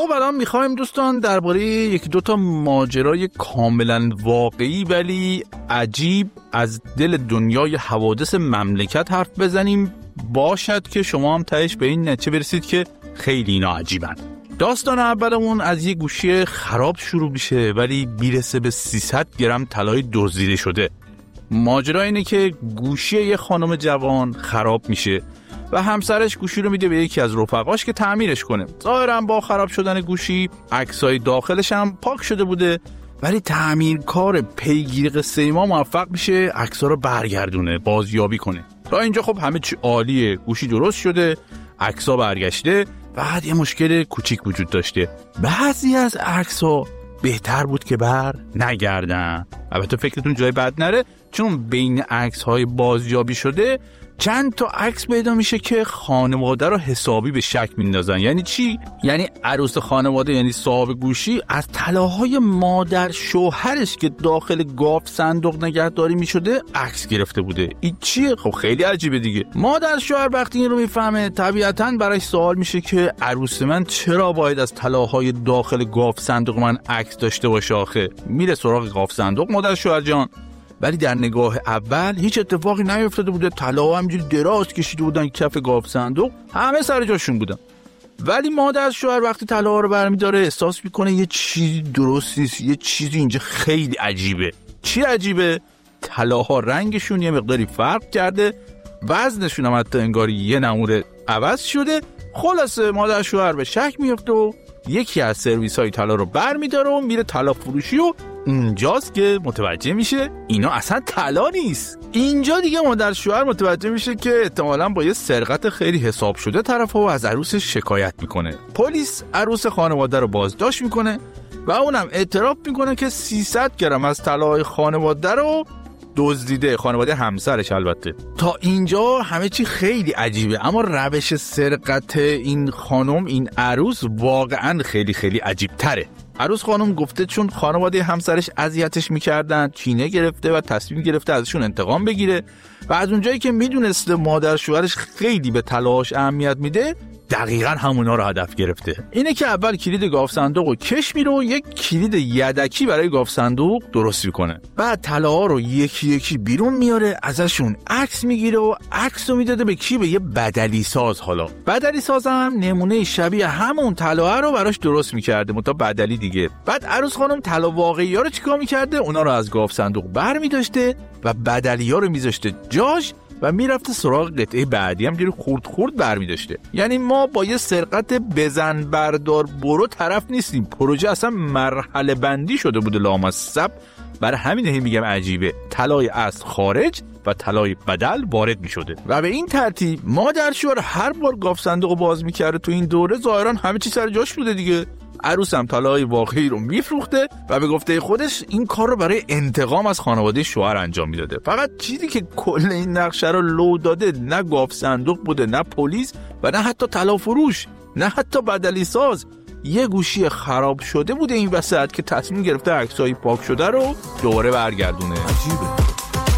خب الان میخوایم دوستان درباره یکی دوتا ماجرای کاملا واقعی ولی عجیب از دل دنیای حوادث مملکت حرف بزنیم. باشد که شما هم تهش به این نتیجه برسید که خیلی اینا عجیبن. داستان اولمون از یه گوشی خراب شروع میشه ولی میرسه به 300 گرم طلای دزدیده شده. ماجرا اینه که گوشی یه خانم جوان خراب میشه و همسرش گوشی رو میده به یکی از رفقاش که تعمیرش کنه. ظاهرا با خراب شدن گوشی عکسای داخلش هم پاک شده بوده، ولی تعمیرکار پیگیر قصه ما موفق میشه عکس‌ها رو برگردونه، بازیابی کنه. تا اینجا خب همه چی عالیه، گوشی درست شده، عکس‌ها برگشته. بعد یه مشکل کوچیک وجود داشته. بعضی از عکس‌ها بهتر بود که بر نگردن. البته فکرتون جای بد نره، چون بین عکس‌های بازیابی شده چند تا عکس پیدا میشه که خانواده رو حسابی به شک میندازن. یعنی چی؟ یعنی عروس خانواده، یعنی صاحب گوشی، از طلاهای مادر شوهرش که داخل گاف صندوق نگهداری میشده عکس گرفته بوده. این چیه؟ خب خیلی عجیبه دیگه. مادر شوهر وقتی این رو میفهمه طبیعتاً براش سوال میشه که عروس من چرا باید از طلاهای داخل گاف صندوق من عکس داشته باشه آخه؟ میره سراغ گاف صندوق مادر شوهر جان، ولی در نگاه اول هیچ اتفاقی نیفتاده بوده. طلاها همینجوری دراز کشیده بودن کف گاف صندوق، همه سر جاشون بودن. ولی مادر شوهر وقتی طلاها رو برمی‌داره احساس میکنه یه چیزی درست نیست، یه چیزی اینجا خیلی عجیبه. چی عجیبه؟ طلاها رنگشون یه مقداری فرق کرده، وزنشون هم حتی انگار یه نموره عوض شده. خلاصه مادر شوهر به شک میفته و یکی از سرویس‌های طلا رو برمی‌داره و میره طلا فروشی و اینجاست که متوجه میشه اینا اصلا طلا نیست. اینجا دیگه مادر شوهر متوجه میشه که احتمالاً با یه سرقت خیلی حساب شده طرفو از عروسش شکایت میکنه. پلیس عروس خانواده رو بازداشت میکنه و اونم اعتراف میکنه که 300 گرم از طلای خانواده رو دزدیده، خانواده همسرش البته. تا اینجا همه چی خیلی عجیبه، اما روش سرقت این خانم، این عروس، واقعا خیلی خیلی عجیب تره. عروس خانم گفته چون خانواده همسرش اذیتش میکردن کینه گرفته و تصمیم گرفته ازشون انتقام بگیره و از اونجایی که میدونسته مادر شوهرش خیلی به طلاهاش اهمیت میده دقیقاً همونا رو هدف گرفته. اینه که اول کلید گاف صندوق رو کش میره و یک کلید یدکی برای گاف صندوق درست میکنه. بعد طلاها رو یکی یکی بیرون میاره، ازشون عکس میگیره و عکس رو میداده به کی؟ به یه بدلی ساز. حالا بدلی ساز هم نمونه شبیه همون طلا رو براش درست میکرده، متا بدلی دیگه. بعد عروس خانم طلا واقعی ها رو چیکار میکرده؟ اونا رو از گاف صندوق برمی‌داشته و بدلی ها رو میذاشته جاش و میرفته سراغ قطعه بعدی، هم جوری خورد برمی داشته. یعنی ما با یه سرقت بزن بردار برو طرف نیستیم، پروژه اصلا مرحله بندی شده بوده لامصب. برای همین میگم عجیبه، طلای اصل خارج و طلای بدل وارد میشده و به این ترتیب مادر شوهر هر بار گاف صندوق باز میکرده تو این دوره ظاهرا همه چی سر جاش بوده دیگه. عروس هم طلای واقعی رو میفروخته و به گفته خودش این کار رو برای انتقام از خانواده شوهر انجام میداده. فقط چیزی که کل این نقشه رو لو داده نه گاف صندوق بوده، نه پلیس و نه حتی طلا فروش، نه حتی بدلی ساز، یه گوشی خراب شده بوده این وسط که تصمیم گرفته عکسای پاک شده رو دوباره برگردونه. عجیبه.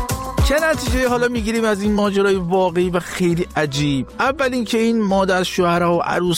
چه نتیجه حالا میگیریم از این ماجرای واقعی و خیلی عجیب؟ اول اینکه این مادر شوهرها و عروس